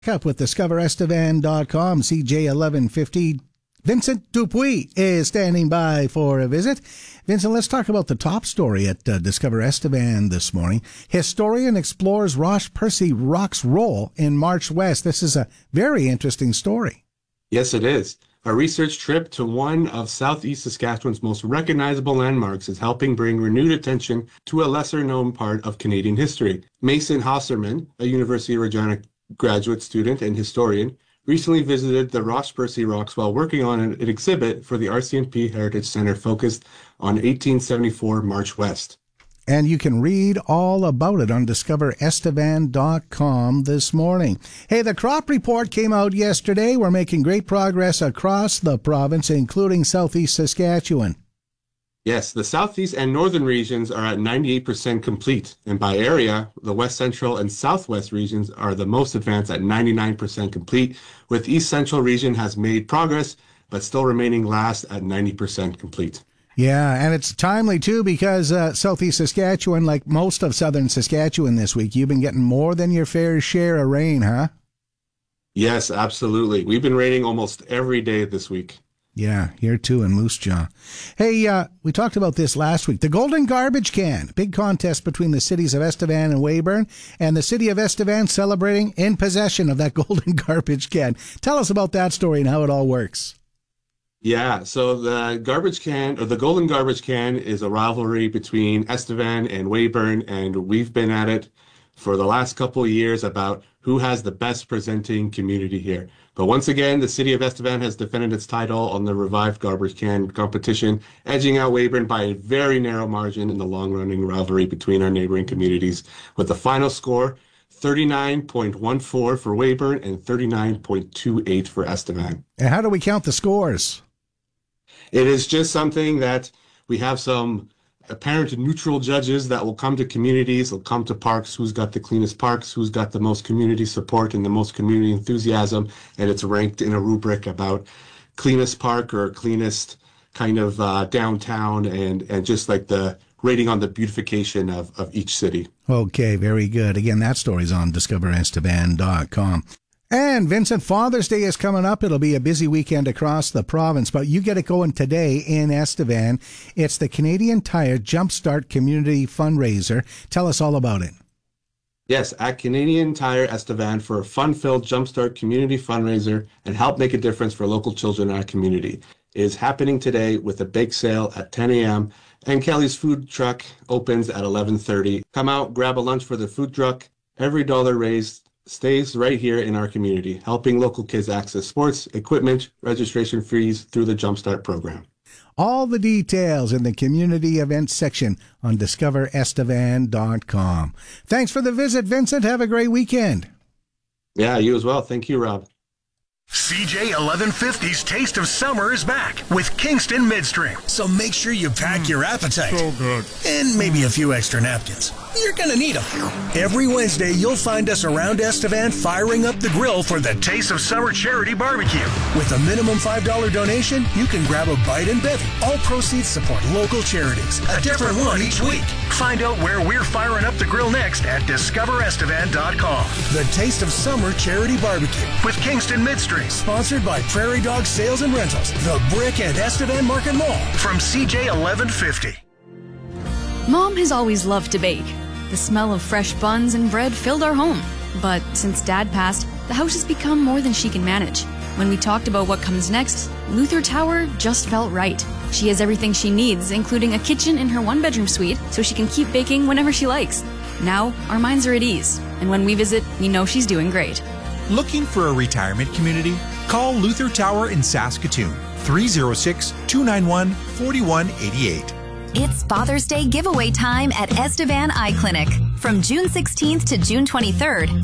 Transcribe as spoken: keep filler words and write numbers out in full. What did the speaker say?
Up with discover estevan dot com, C J eleven fifty. Vincent Dupuis is standing by for a visit. Vincent, let's talk about the top story at uh, Discover Estevan this morning. Historian explores Ross Percy Rock's role in March West. This is a very interesting story. Yes, it is. A research trip to one of Southeast Saskatchewan's most recognizable landmarks is helping bring renewed attention to a lesser-known part of Canadian history. Mason Hosserman, a University of Regina graduate student and historian, recently visited the Ross Percy Rocks while working on an, an exhibit for the R C M P Heritage Center focused on eighteen seventy-four March West. And you can read all about it on discover estevan dot com this morning. Hey, the crop report came out yesterday. We're making great progress across the province, including Southeast Saskatchewan. Yes, the southeast and northern regions are at ninety-eight percent complete, and by area, the west central and southwest regions are the most advanced at ninety-nine percent complete, with east central region has made progress, but still remaining last at ninety percent complete. Yeah, and it's timely, too, because uh, Southeast Saskatchewan, like most of southern Saskatchewan this week, you've been getting more than your fair share of rain, huh? Yes, absolutely. We've been raining almost every day this week. Yeah, here too in Moose Jaw. Hey, uh, we talked about this last week. The Golden Garbage Can, big contest between the cities of Estevan and Weyburn, and the city of Estevan celebrating in possession of that Golden Garbage Can. Tell us about that story and how it all works. Yeah, so the garbage can, or the Golden Garbage Can, is a rivalry between Estevan and Weyburn, and we've been at it for the last couple of years about who has the best presenting community here. But once again, the city of Estevan has defended its title on the revived garbage can competition, edging out Weyburn by a very narrow margin in the long-running rivalry between our neighboring communities, with the final score thirty-nine point one four for Weyburn and thirty-nine point two eight for Estevan. And how do we count the scores? It is just something that we have some apparent neutral judges that will come to communities, will come to parks, who's got the cleanest parks, who's got the most community support and the most community enthusiasm, and it's ranked in a rubric about cleanest park or cleanest kind of uh, downtown, and, and just like the rating on the beautification of, of each city. Okay, very good. Again, that story's on discover estevan dot com. And Vincent, Father's Day is coming up. It'll be a busy weekend across the province, but you get it going today in Estevan. It's the Canadian Tire Jumpstart Community Fundraiser. Tell us all about it. Yes, at Canadian Tire Estevan for a fun-filled Jumpstart Community Fundraiser and help make a difference for local children in our community. It is happening today with a bake sale at ten a.m. and Kelly's food truck opens at eleven thirty. Come out, grab a lunch for the food truck. Every dollar raised stays right here in our community, helping local kids access sports, equipment, registration fees through the Jumpstart program. All the details in the community events section on discover estevan dot com. Thanks for the visit, Vincent. Have a great weekend. Yeah, you as well. Thank you, Rob. C J eleven fifty's Taste of Summer is back with Kingston Midstream. So make sure you pack your appetite. So good. And maybe a few extra napkins. You're going to need them. Every Wednesday, you'll find us around Estevan firing up the grill for the Taste of Summer Charity Barbecue. With a minimum five dollars donation, you can grab a bite and bevy. All proceeds support local charities. A different one each week. Find out where we're firing up the grill next at discover estevan dot com. The Taste of Summer Charity Barbecue with Kingston Midstream. Sponsored by Prairie Dog Sales and Rentals, the Brick and Estevan Market Mall. From C J eleven fifty. Mom has always loved to bake. The smell of fresh buns and bread filled our home. But since Dad passed, the house has become more than she can manage. When we talked about what comes next, Luther Tower just felt right. She has everything she needs, including a kitchen in her one-bedroom suite, so she can keep baking whenever she likes. Now, our minds are at ease, and when we visit, we know she's doing great. Looking for a retirement community? Call Luther Tower in Saskatoon, three oh six, two nine one, four one eight eight. It's Father's Day giveaway time at Estevan Eye Clinic. From June sixteenth to June twenty-third,